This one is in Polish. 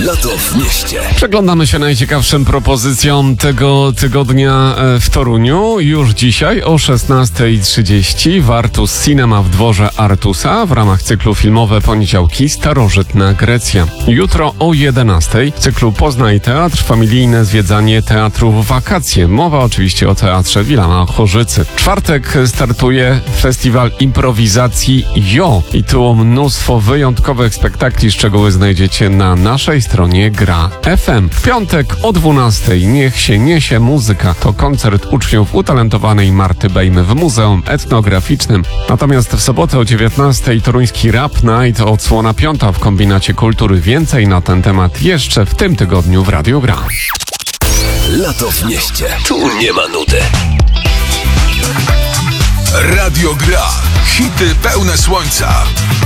Lato w mieście. Przeglądamy się najciekawszym propozycjom tego tygodnia w Toruniu. Już dzisiaj o 16:30 w Artus Cinema w dworze Artusa w ramach cyklu Filmowe Poniedziałki Starożytna Grecja. Jutro o 11:00 w cyklu Poznaj Teatr, familijne zwiedzanie teatru w wakacje. Mowa oczywiście o Teatrze Wilana Chorzycy. W czwartek startuje festiwal improwizacji JO i tu mnóstwo wyjątkowych spektakli. Szczegóły znajdziecie na naszej stronie Gra FM. W piątek o 12:00 Niech się niesie muzyka. To koncert uczniów utalentowanej Marty Bejmy w Muzeum Etnograficznym. Natomiast w sobotę o 19:00 toruński Rap Night, odsłona 5. w Kombinacie Kultury. Więcej na ten temat jeszcze w tym tygodniu w Radiu Gra. Lato w mieście. Tu nie ma nudy. Radio Gra. Hity pełne słońca.